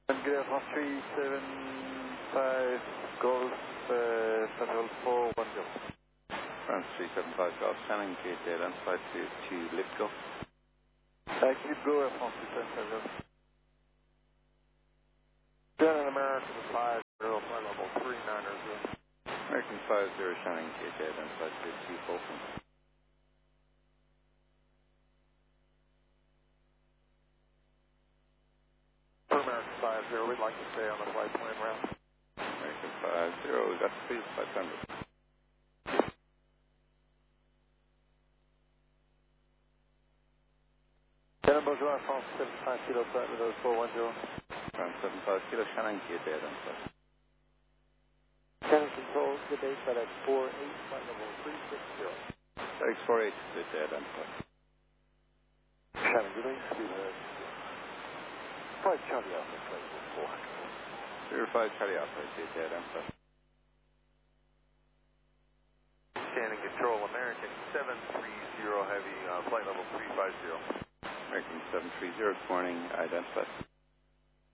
Good afternoon, 375 Golf, Central 410. France 375 Golf, Shannon Gate Dale, and flight to Lipgo. Lipgo, France 375. Shannon American 50, flight level 390. American 50, Shannon Gate Dale, and flight to Bolton. American 50, we'd like to stay on the flight plan route. American 50, we got to please 500. Shannon, bonjour, France 75 Kilo, flight level 410. France 75 Kilo, Shannon Gate Dale, and flight. Shannon Control, good day, flight at 48, flight level 360. X48 Gate Dale, and flight. Shannon, good day, speed ahead. Flight Charlie Alpha, flight 400. 05 Charlie Alpha, Gate Dale, and flight. Shannon Control, American 730 Heavy, flight level 350. American 730, good morning, identified.